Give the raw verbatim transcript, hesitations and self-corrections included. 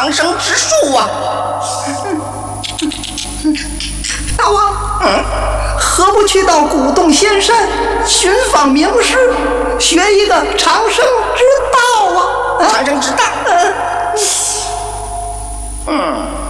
长生之术啊！ 大王，嗯，何不去到古洞仙山寻访名师，学一个长生之道啊？ 长生之道，嗯。嗯